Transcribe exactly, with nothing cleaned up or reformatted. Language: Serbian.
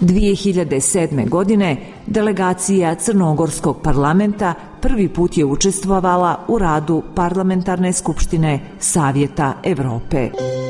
dve hiljade sedme. godine delegacija Crnogorskog parlamenta prvi put je učestvovala u radu Parlamentarne skupštine Savjeta Evrope.